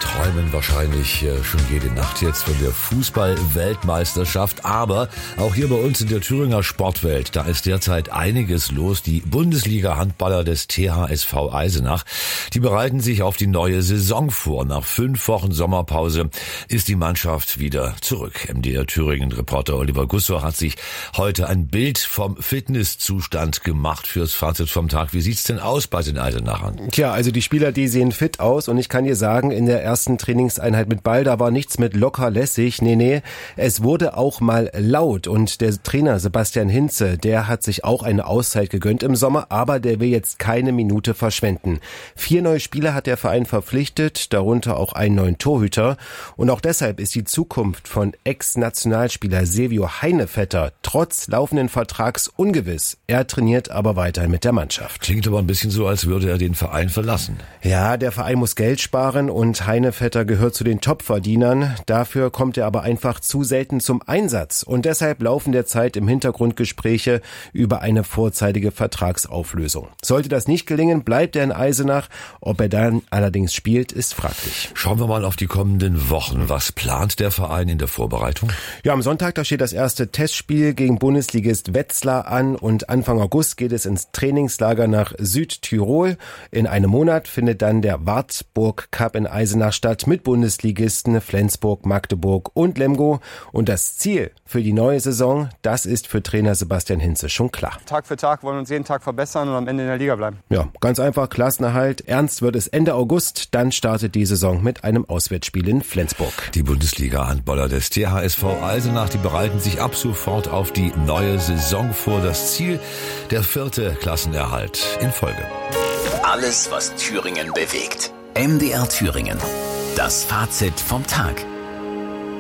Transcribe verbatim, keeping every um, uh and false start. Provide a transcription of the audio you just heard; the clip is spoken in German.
träumen wahrscheinlich äh, schon jede Nacht jetzt von der Fußball-Weltmeisterschaft. Aber auch hier bei uns in der Thüringer Sportwelt, da ist derzeit einiges los. Die Bundesliga-Handballer des T H S V Eisenach, die bereiten sich auf die neue Saison vor. Nach fünf Wochen Sommerpause ist die Mannschaft wieder zurück. M D R Thüringen-Reporter Oliver Gussor hat sich heute ein Bild vom Fitnesszustand gemacht fürs Fazit vom Tag. Wie sieht's denn aus bei den Eisenachern? Tja, also die Spieler, die sehen fit aus und ich kann dir sagen, in der ersten Trainingseinheit mit Ball, da war nichts mit locker lässig. Nee, nee, es wurde auch mal laut und der Trainer Sebastian Hinze, der hat sich auch eine Auszeit gegönnt im Sommer, aber der will jetzt keine Minute verschwenden. Vier neue Spieler hat der Verein verpflichtet, darunter auch einen neuen Torhüter und auch deshalb ist die Zukunft von Ex-Nationalspieler Silvio Heinevetter trotz laufenden Vertrags ungewiss. Er trainiert aber weiterhin mit der Mannschaft. Klingt aber ein bisschen so, als würde er den Verein verlassen. Ja, der Verein muss Geld sparen und Heinevetter gehört zu den Topverdienern. Dafür kommt er aber einfach zu selten zum Einsatz. Und deshalb laufen derzeit im Hintergrund Gespräche über eine vorzeitige Vertragsauflösung. Sollte das nicht gelingen, bleibt er in Eisenach. Ob er dann allerdings spielt, ist fraglich. Schauen wir mal auf die kommenden Wochen. Was plant der Verein in der Vorbereitung? Ja, am Sonntag, da steht das erste Testspiel gegen Bundesligist Wetzlar an und Anfang August geht es ins Trainingslager nach Südtirol. In einem Monat findet dann der Wartburg Cup in Eisenach statt mit Bundesligisten Flensburg, Magdeburg und Lemgo. Und das Ziel für die neue Saison, das ist für Trainer Sebastian Hinze schon klar. Tag für Tag wollen wir uns jeden Tag verbessern und am Ende in der Liga bleiben. Ja, ganz einfach, Klassenerhalt. Ernst wird es Ende August, dann startet die Saison mit einem Auswärtsspiel in Flensburg. Die Bundesliga-Handballer des T H S V Eisenach, die bereiten sich ab sofort auf die neue Saison vor. Das Ziel, der vierte Klassenerhalt in Folge. Alles, was Thüringen bewegt. M D R Thüringen. Das Fazit vom Tag.